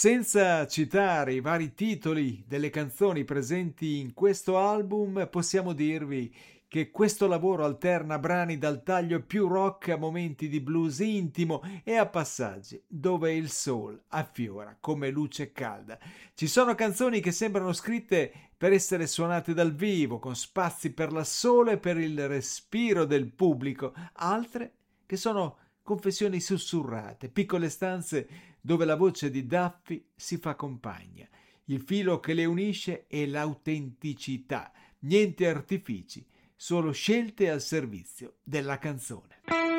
Senza citare i vari titoli delle canzoni presenti in questo album, possiamo dirvi che questo lavoro alterna brani dal taglio più rock a momenti di blues intimo e a passaggi dove il soul affiora come luce calda. Ci sono canzoni che sembrano scritte per essere suonate dal vivo, con spazi per l'assolo e per il respiro del pubblico, altre che sono confessioni sussurrate, piccole stanze dove la voce di Duffy si fa compagna. Il filo che le unisce è l'autenticità, niente artifici, solo scelte al servizio della canzone.